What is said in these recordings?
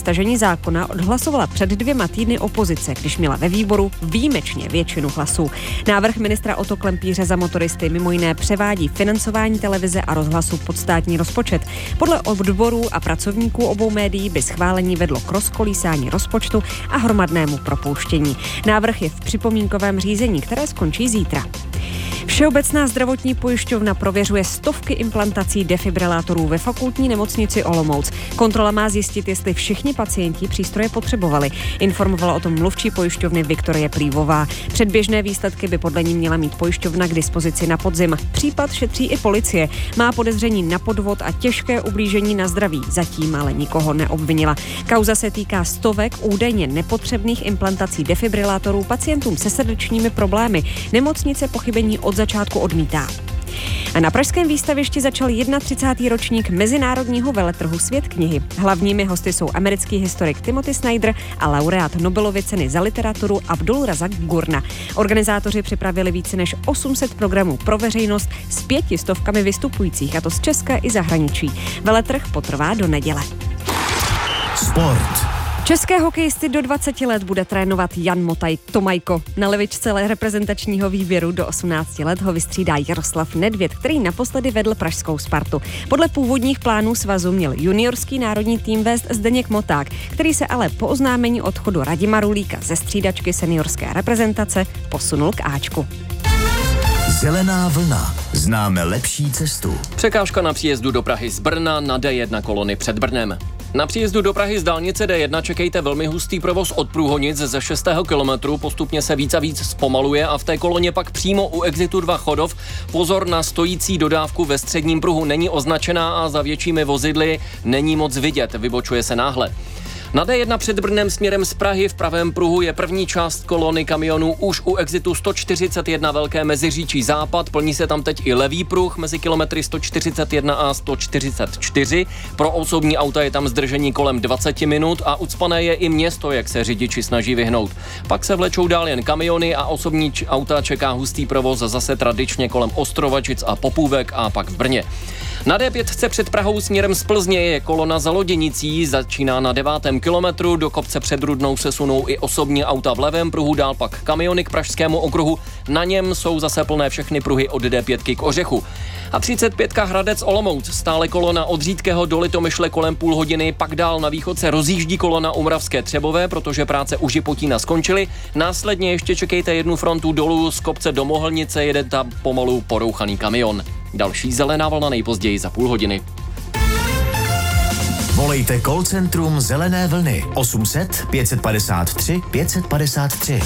stažení zákona odhlasovala před 2 týdny opozice, když měla ve výboru výjimečně většinu hlasů. Návrh ministra Otto Klempíře za motoristy mimo jiné převádí financování televize a rozhlasu pod státní rozpočet. Podle odborů a pracovníků obou médií by schválení vedlo k rozkolísání rozpočtu a hromadnému propouštění. Návrh je v připomínkovém řízení, které skončí zítra. Všeobecná zdravotní pojišťovna prověřuje stovky implantací defibrilátorů ve fakultní nemocnici Olomouc. Kontrola má zjistit, jestli všichni pacienti přístroje potřebovali. Informovala o tom mluvčí pojišťovny Viktorie Plívová. Předběžné výsledky by podle ní měla mít pojišťovna k dispozici na podzim. Případ šetří i policie. Má podezření na podvod a těžké ublížení na zdraví. Zatím ale nikoho neobvinila. Kauza se týká stovek údajně nepotřebných implantací defibrilátorů pacientům se srdečními problémy. Nemocnice pochybení od začátku odmítá. A na pražském výstavišti začal 31. ročník Mezinárodního veletrhu Svět knihy. Hlavními hosty jsou americký historik Timothy Snyder a laureát Nobelovy ceny za literaturu Abdul Razak Gurna. Organizátoři připravili více než 800 programů pro veřejnost s 500 vystupujících, a to z České i zahraničí. Veletrh potrvá do neděle. Sport. České hokejisty do 20 let bude trénovat Jan Tomajko. Na levičce reprezentačního výběru do 18 let ho vystřídá Jaroslav Nedvěd, který naposledy vedl pražskou Spartu. Podle původních plánů svazu měl juniorský národní tým vést Zdeněk Moták, který se ale po oznámení odchodu Radima Rulíka ze střídačky seniorské reprezentace posunul k Ačku. Zelená vlna. Známe lepší cestu. Překážka na příjezdu do Prahy z Brna na D1 kolony před Brnem. Na příjezdu do Prahy z dálnice D1 čekejte velmi hustý provoz od Průhonic ze 6. kilometru, postupně se víc a víc zpomaluje a v té koloně pak přímo u exitu 2 Chodov pozor na stojící dodávku ve středním pruhu, není označená a za většími vozidly není moc vidět, vybočuje se náhle. Na D1 před Brnem směrem z Prahy v pravém pruhu je první část kolony kamionů už u exitu 141 Velké Meziříčí západ. Plní se tam teď i levý pruh mezi kilometry 141 a 144. Pro osobní auta je tam zdržení kolem 20 minut a ucpané je i město, jak se řidiči snaží vyhnout. Pak se vlečou dál jen kamiony a osobní auta čeká hustý provoz zase tradičně kolem Ostrovačic a Popůvek a pak v Brně. Na D5 před Prahou směrem z Plzně je kolona za Loděnicí, začíná na 9. kilometru, do kopce před Rudnou se sunou i osobní auta v levém pruhu, dál pak kamiony k pražskému okruhu, na něm jsou zase plné všechny pruhy od D5 k Ořechu. A 35 Hradec Olomouc, stále kolona od Řídkého do Litomyšle kolem půl hodiny, pak dál na východ se rozjíždí kolona u Moravské Třebové, protože práce u Žipotína skončily. Následně ještě čekejte jednu frontu dolů z kopce do Mohlnice, jede tam pomalu porouchaný kamion. Další zelená vlna nejpozději za půl hodiny. Volejte call centrum Zelené vlny 800 553 553.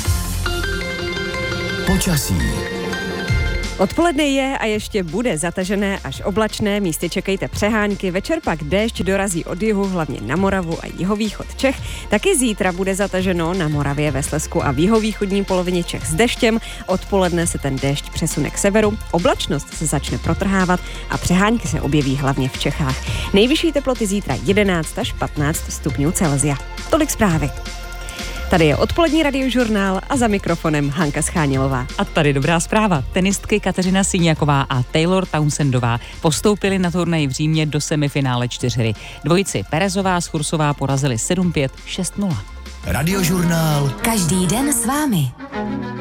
Počasí. Odpoledne je a ještě bude zatažené až oblačné, místy čekejte přehánky, večer pak déšť dorazí od jihu, hlavně na Moravu a jihovýchod Čech. Taky zítra bude zataženo na Moravě, ve Slezsku a v jihovýchodní polovině Čech s deštěm. Odpoledne se ten déšť přesune k severu, oblačnost se začne protrhávat a přehánky se objeví hlavně v Čechách. Nejvyšší teploty zítra 11 až 15 stupňů Celsia. Tolik zprávy. Tady je odpolední radiožurnál a za mikrofonem Hanka Schánilová. A tady dobrá zpráva. Tenistky Kateřina Syňaková a Taylor Townsendová postoupily na turnaj v Římě do semifinále 4. Dvojici Perezová s Chursová porazili 7-5, 6-0. Radiožurnál. Každý den s vámi.